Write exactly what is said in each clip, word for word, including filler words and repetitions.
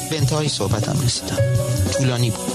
به انتهای صحبتم رسیدم. طولانی بود.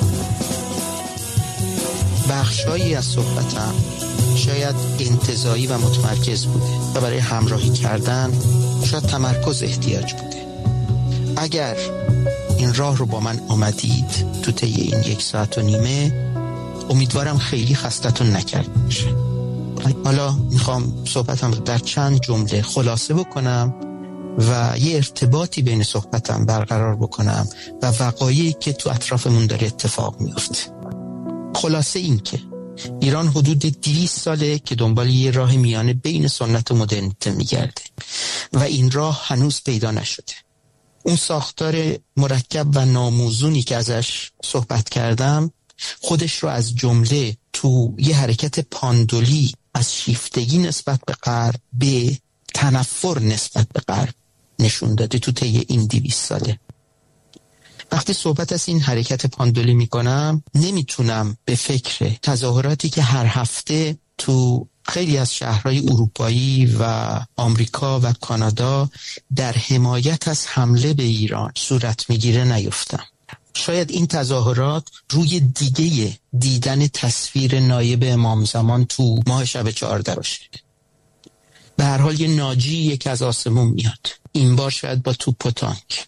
بخشایی از صحبتم شاید انتزاعی و متمرکز بوده و برای همراهی کردن شاید تمرکز احتیاج بوده. اگر این راه رو با من آمدید تو طی این یک ساعت و نیمه، امیدوارم خیلی خستتون نکرده باشه. حالا میخوام صحبتم رو در چند جمله خلاصه بکنم و یه ارتباطی بین صحبتم برقرار بکنم و وقایعی که تو اطرافمون داره اتفاق میفته. خلاصه این که ایران حدود دویست ساله که دنبال یه راه میانه بین سنت و مدرنیته میگرده و این راه هنوز پیدا نشده. اون ساختار مرکب و ناموزونی که ازش صحبت کردم خودش رو از جمله تو یه حرکت پاندولی از شیفتگی نسبت به غرب به تنفر نسبت به غرب نشون داده تو طی این دویست ساله. وقتی صحبت از این حرکت پاندولی میکنم نمیتونم به فکر تظاهراتی که هر هفته تو خیلی از شهرهای اروپایی و آمریکا و کانادا در حمایت از حمله به ایران صورت میگیره نیفتم. شاید این تظاهرات روی دیگه دیدن تصویر نایب امام زمان تو ماه شب چهارده باشه. به هر حال یه ناجی یک از آسمون میاد، این بار شاید با توپ و تانک،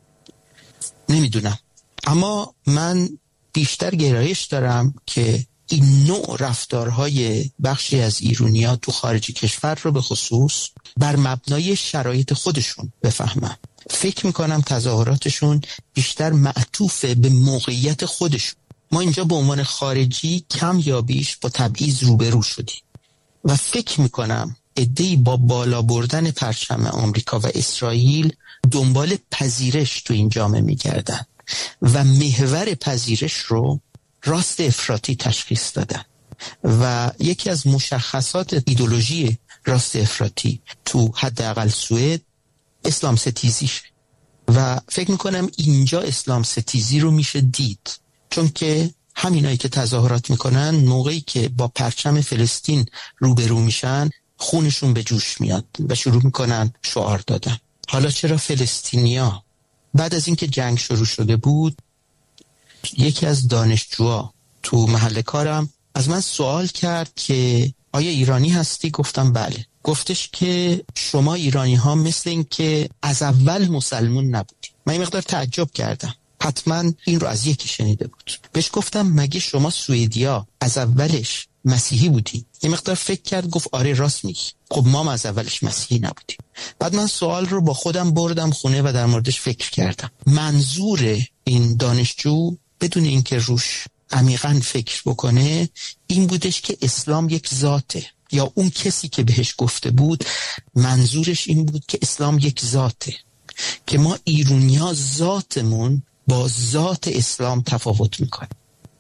نمیدونم. اما من بیشتر گرایش دارم که این نوع رفتارهای بخشی از ایرانی‌ها تو خارج کشور رو به خصوص بر مبنای شرایط خودشون بفهمم. فکر میکنم تظاهراتشون بیشتر معطوف به موقعیت خودشون. ما اینجا به عنوان خارجی کم یا بیش با تبعیض روبرو شدیم و فکر میکنم عده‌ای با بالا بردن پرچم آمریکا و اسرائیل دنبال پذیرش تو این جامعه میگردن و محور پذیرش رو راست افراطی تشخیص دادن و یکی از مشخصات ایدئولوژی راست افراطی تو حداقل سوئد اسلام ستیزیشه و فکر میکنم اینجا اسلام ستیزی رو میشه دید، چون که همینایی که تظاهرات میکنن موقعی که با پرچم فلسطین روبرو میشن خونشون به جوش میاد و شروع میکنن شعار دادن. حالا چرا فلسطینیا؟ بعد از اینکه جنگ شروع شده بود یکی از دانشجوها تو محل کارم از من سوال کرد که آیا ایرانی هستی؟ گفتم بله. گفتش که شما ایرانی ها مثل این که از اول مسلمون نبودی. من این مقدار تعجب کردم، حتما این رو از یکی شنیده بود. بهش گفتم مگه شما سوئدیا از اولش مسیحی بودی؟ یه مقدار فکر کرد، گفت آره راست میگی، خب ما از اولش مسیحی نبودیم. بعد من سوال رو با خودم بردم خونه و در موردش فکر کردم. منظور این دانشجو بدون اینکه روش عمیقاً فکر بکنه این بودش که اسلام یک ذاته، یا اون کسی که بهش گفته بود منظورش این بود که اسلام یک ذاته، که ما ایرانی‌ها ذاتمون با ذات اسلام تفاوت میکنه.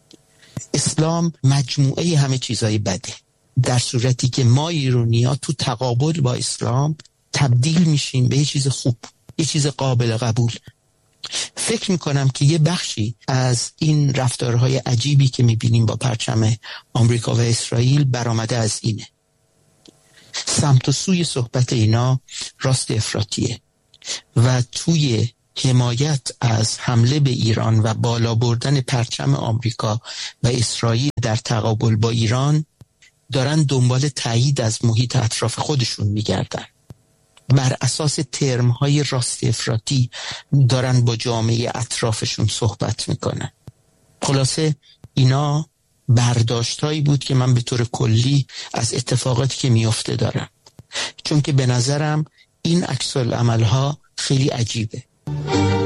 اسلام مجموعه همه چیزای بده، در صورتی که ما ایرانی‌ها تو تقابل با اسلام تبدیل میشیم به یه چیز خوب، یه چیز قابل قبول. فکر میکنم که یه بخشی از این رفتارهای عجیبی که میبینیم با پرچم آمریکا و اسرائیل برآمده از اینه. سمت و سوی صحبت اینا راست افراطیه و توی حمایت از حمله به ایران و بالا بردن پرچم آمریکا و اسرائیل در تقابل با ایران دارن دنبال تایید از محیط اطراف خودشون میگردن. بر اساس ترم‌های راست افراطی دارن با جامعه اطرافشون صحبت میکنن. خلاصه اینا برداشتایی بود که من به طور کلی از اتفاقاتی که میفته دارم، چون که به نظرم این عکس العمل‌ها خیلی عجیبه.